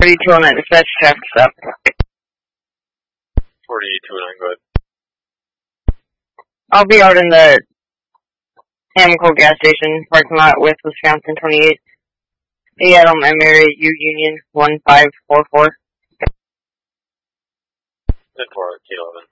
4209, dispatch, traffic stop. 4829, go ahead. I'll be out in the Amoco gas station parking lot with Wisconsin 28. Seattle, Emery, U Union 1544. 10-4, K11.